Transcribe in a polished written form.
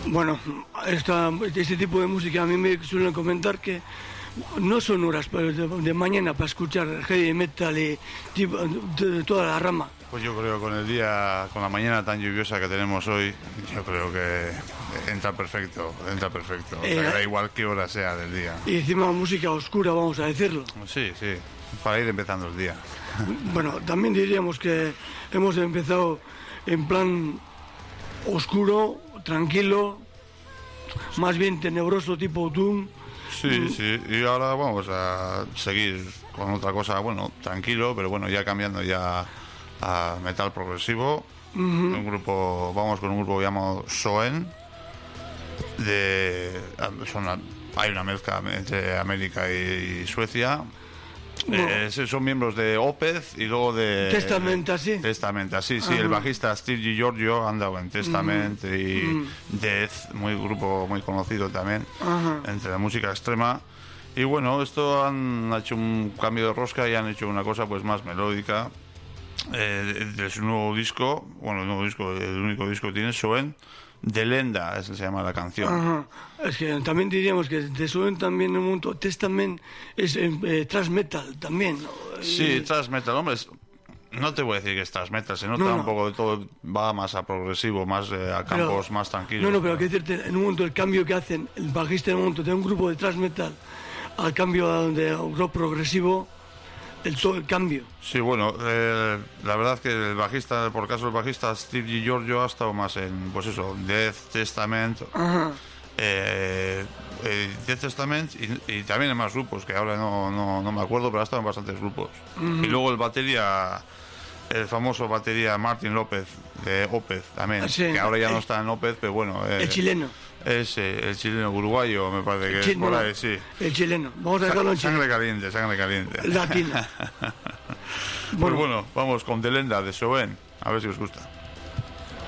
Bueno, este tipo de música a mí me suelen comentar que no son horas de mañana para escuchar heavy metal y de toda la rama. Pues yo creo con la mañana tan lluviosa que tenemos hoy, yo creo que entra perfecto. O sea, da igual qué hora sea del día. Y encima música oscura, vamos a decirlo. Sí, para ir empezando el día. Bueno, también diríamos que hemos empezado en plan oscuro, tranquilo, más bien tenebroso tipo Doom. Sí, y ahora vamos a seguir con otra cosa, bueno, tranquilo, pero bueno, ya cambiando ya a metal progresivo. Vamos con un grupo llamado Soen. Hay una mezcla entre América y Suecia. Son miembros de Opeth y luego de Testamenta, sí. Sí, el bajista Steve Giorgio ha andado en Testament y Death, grupo muy conocido también entre la música extrema. Y bueno, esto han hecho un cambio de rosca y han hecho una cosa pues más melódica de su nuevo disco. Bueno, el único disco que tiene, Soen. De Lenda, se llama la canción. Es que también diríamos que de Soen también en un momento Testament es thrash metal también, ¿no? Sí, thrash metal, hombre, no te voy a decir que es thrash metal, se nota un poco de todo, va más a progresivo, más a campos más tranquilos. No, pero hay que decirte, en un momento el cambio que hacen, el bajista en un momento de un grupo de thrash metal al cambio de rock progresivo, todo el cambio. Sí, bueno, la verdad que el bajista, por caso el bajista Steve Giorgio ha estado más en, pues eso, Death, Testament, Death Testament y también en más grupos, que ahora no me acuerdo, pero ha estado en bastantes grupos. Y luego el famoso batería Martin López de Opeth también, que ahora ya no está en Opeth, pero bueno. El chileno. El chileno uruguayo, me parece que es por ahí, sí. El chileno, vamos a dejarlo en sangre caliente. Latina. Pues bueno, vamos con De Lenda de Soen, a ver si os gusta.